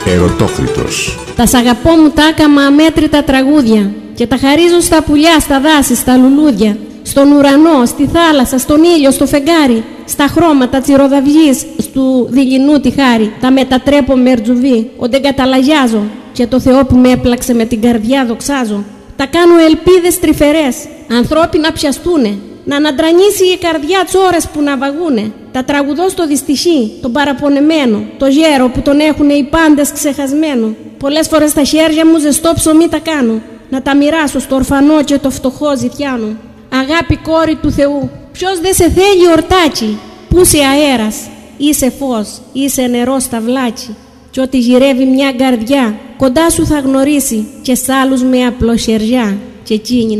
Ερωτόκριτος. Τα σ' αγαπώ μου τα έκαμα αμέτρητα τραγούδια και τα χαρίζω στα πουλιά, στα δάση, στα λουλούδια, στον ουρανό, στη θάλασσα, στον ήλιο, στο φεγγάρι, στα χρώματα τσιροδαυγής, στου δειλινού τη χάρη. Τα μετατρέπω με ερτζουβί, όντε καταλαγιάζω και το Θεό που με έπλαξε με την καρδιά δοξάζω. Τα κάνω ελπίδες τρυφερές, ανθρώποι να πιαστούνε, να αναντρανήσει η καρδιά τις ώρες που να βαγούνε. Τα τραγουδώ στο δυστυχή, τον παραπονεμένο, το γέρο που τον έχουνε οι πάντες ξεχασμένο. Πολλές φορές στα χέρια μου ζεστό ψωμί τα κάνω, να τα μοιράσω στο ορφανό και το φτωχό ζητιάνο. Αγάπη κόρη του Θεού, ποιος δεν σε θέλει ορτάτσι, που είσαι αέρας, είσαι φως, είσαι νερό στα βλάτσι. Κι ό,τι γυρεύει μια καρδιά, κοντά σου θα γνωρίσει και σ' άλλους με απλοσιεριά και εκείνη